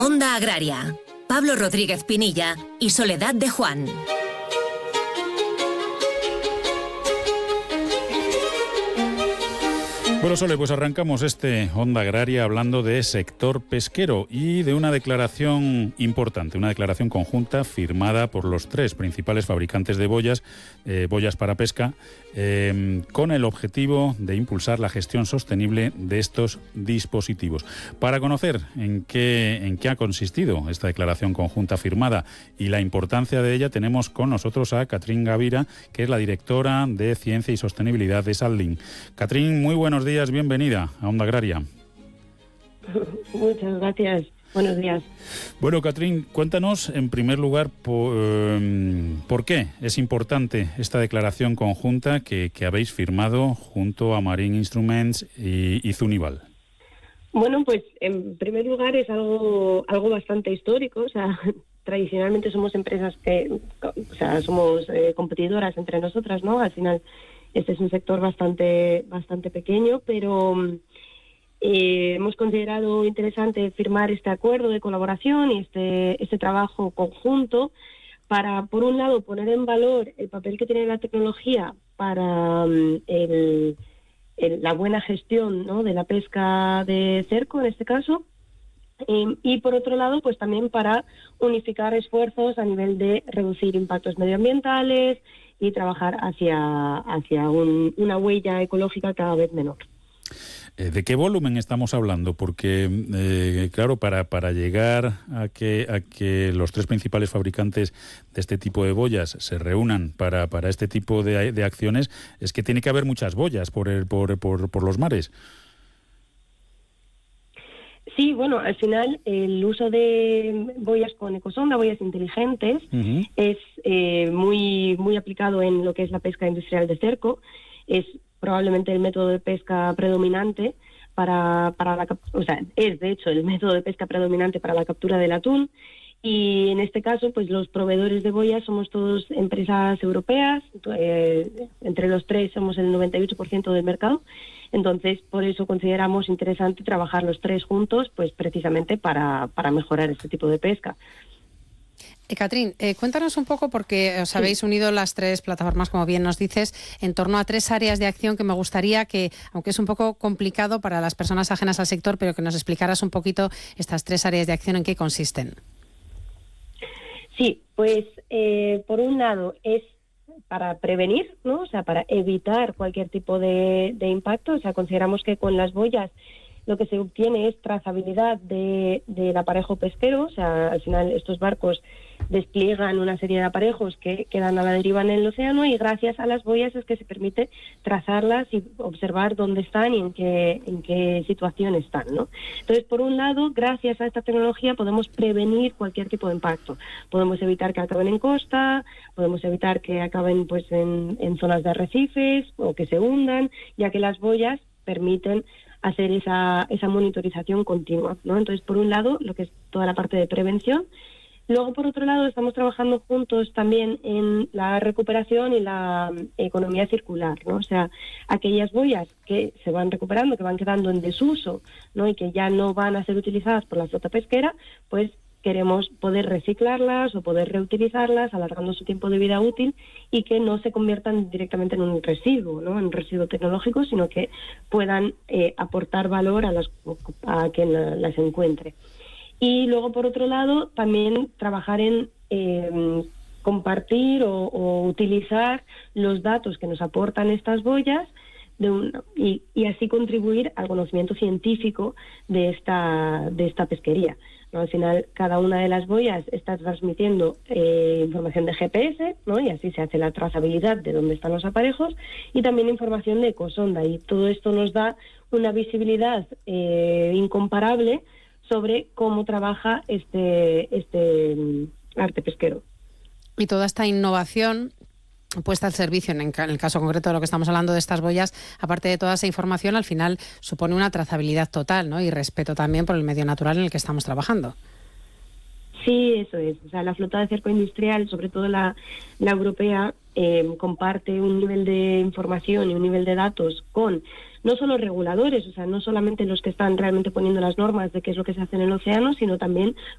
Onda Agraria. Pablo Rodríguez Pinilla y Soledad de Juan. Bueno, Sole, pues arrancamos este Onda Agraria hablando de sector pesquero y de una declaración importante, una declaración conjunta firmada por los tres principales fabricantes de boyas para pesca, con el objetivo de impulsar la gestión sostenible de estos dispositivos. Para conocer en qué ha consistido esta declaración conjunta firmada y la importancia de ella, tenemos con nosotros a Catrín Gavira, que es la directora de Ciencia y Sostenibilidad de Salling. Catrín, muy buenos días, bienvenida a Onda Agraria. Muchas gracias. Buenos días. Bueno, Catrín, cuéntanos en primer lugar por qué es importante esta declaración conjunta que habéis firmado junto a Marine Instruments y Zunival. Bueno, pues en primer lugar es algo bastante histórico. O sea, tradicionalmente somos empresas somos competidoras entre nosotras, ¿no? Al final este es un sector bastante pequeño, pero hemos considerado interesante firmar este acuerdo de colaboración y este trabajo conjunto para, por un lado, poner en valor el papel que tiene la tecnología para la buena gestión, ¿no?, de la pesca de cerco, en este caso, y por otro lado, pues también para unificar esfuerzos a nivel de reducir impactos medioambientales y trabajar hacia una huella ecológica cada vez menor. ¿De qué volumen estamos hablando? Porque, claro, para llegar a que los tres principales fabricantes de este tipo de boyas se reúnan para este tipo de acciones, es que tiene que haber muchas boyas por los mares. Sí, bueno, al final el uso de boyas con ecosonda, boyas inteligentes, es muy aplicado en lo que es la pesca industrial de cerco. Es probablemente el método de pesca predominante es de hecho el método de pesca predominante para la captura del atún. Y en este caso, pues los proveedores de boyas somos todos empresas europeas, entre los tres somos el 98% del mercado. Entonces, por eso consideramos interesante trabajar los tres juntos, pues precisamente para mejorar este tipo de pesca. Catrín, cuéntanos un poco, porque os habéis unido las tres plataformas, como bien nos dices, en torno a tres áreas de acción que me gustaría que, aunque es un poco complicado para las personas ajenas al sector, pero que nos explicaras un poquito estas tres áreas de acción, en qué consisten. Sí, pues por un lado es para prevenir, ¿no? O sea, para evitar cualquier tipo de impacto. O sea, consideramos que con las boyas lo que se obtiene es trazabilidad del aparejo pesquero. O sea, al final estos barcos despliegan una serie de aparejos que quedan a la deriva en el océano, y gracias a las boyas es que se permite trazarlas y observar dónde están y en qué situación están, ¿no? Entonces, por un lado, gracias a esta tecnología podemos prevenir cualquier tipo de impacto. Podemos evitar que acaben en costa, podemos evitar que acaben pues en zonas de arrecifes o que se hundan, ya que las boyas permiten hacer esa monitorización continua, ¿no? Entonces, por un lado, lo que es toda la parte de prevención. Luego, por otro lado, estamos trabajando juntos también en la recuperación y la economía circular, ¿no? O sea, aquellas boyas que se van recuperando, que van quedando en desuso, ¿no?, y que ya no van a ser utilizadas por la flota pesquera, pues queremos poder reciclarlas o poder reutilizarlas, alargando su tiempo de vida útil, y que no se conviertan directamente en un residuo, ¿no?, en un residuo tecnológico, sino que puedan aportar valor a quien las encuentre. Y luego, por otro lado, también trabajar en compartir o utilizar los datos que nos aportan estas boyas y así contribuir al conocimiento científico de esta pesquería, ¿no? Al final, cada una de las boyas está transmitiendo información de GPS, ¿no?, y así se hace la trazabilidad de dónde están los aparejos, y también información de ecosonda, y todo esto nos da una visibilidad incomparable sobre cómo trabaja este arte pesquero. Y toda esta innovación puesta al servicio, en el caso concreto de lo que estamos hablando de estas boyas, aparte de toda esa información, al final supone una trazabilidad total, ¿no?, y respeto también por el medio natural en el que estamos trabajando. Sí, eso es. O sea, la flota de cerco industrial, sobre todo la europea, comparte un nivel de información y un nivel de datos con no solo reguladores, o sea, no solamente los que están realmente poniendo las normas de qué es lo que se hace en el océano, sino también